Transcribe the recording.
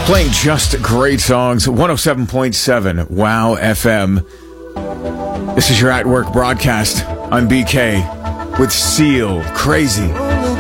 Playing just great songs. 107.7 Wow FM. This is your At Work broadcast. I'm BK with Seal. Crazy.